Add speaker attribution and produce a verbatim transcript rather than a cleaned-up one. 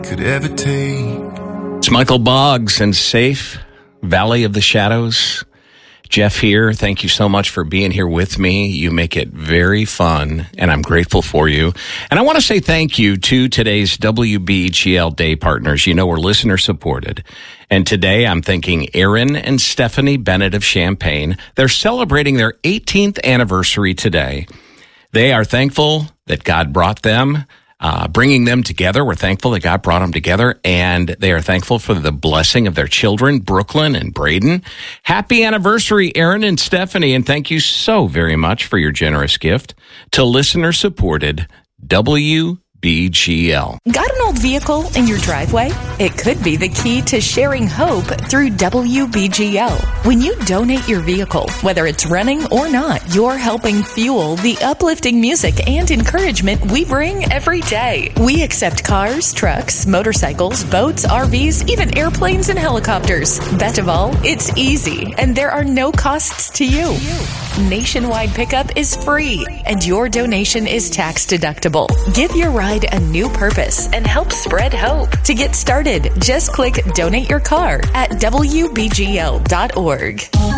Speaker 1: could ever take.
Speaker 2: It's Michael Boggs and Safe, Valley of the Shadows. Jeff here. Thank you so much for being here with me. You make it very fun, and I'm grateful for you. And I want to say thank you to today's W B G L Day partners. You know, we're listener supported. And today I'm thanking Aaron and Stephanie Bennett of Champaign. They're celebrating their eighteenth anniversary today. They are thankful that God brought them. Uh, bringing them together. We're thankful that God brought them together, and they are thankful for the blessing of their children, Brooklyn and Braden. Happy anniversary, Aaron and Stephanie, and thank you so very much for your generous gift to listener-supported W B G L.
Speaker 3: Got an old vehicle in your driveway? It could be the key to sharing hope through W B G L. When you donate your vehicle, whether it's running or not, you're helping fuel the uplifting music and encouragement we bring every day. We accept cars, trucks, motorcycles, boats, R Vs, even airplanes and helicopters. Best of all, it's easy, and there are no costs to you. Nationwide pickup is free, and your donation is tax deductible. Give your ride a new purpose and help spread hope. To get started, just click Donate Your Car at W B G L dot org.